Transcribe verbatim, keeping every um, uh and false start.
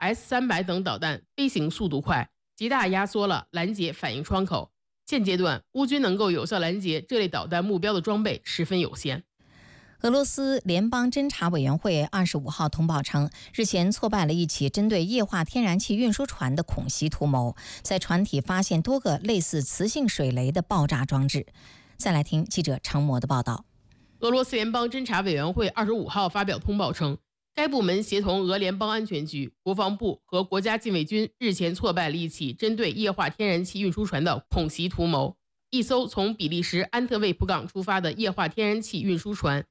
S 三百 等导弹飞行速度快，极大压缩了拦截反应窗口。现阶段，乌军能够有效拦截这类导弹目标的装备十分有限。 俄罗斯联邦侦察委员会二十五号通报称，日前挫败了一起针对液化天然气运输船的恐袭图谋，在船体发现多个类似磁性水雷的爆炸装置。再来听记者常模的报道。 俄罗斯联邦侦察委员会二十五号发表通报称，该部门协同俄联邦安全局、国防部和国家禁卫军日前挫败了一起针对液化天然气运输船的恐袭图谋。一艘从比利时安特卫普港出发的液化天然气运输船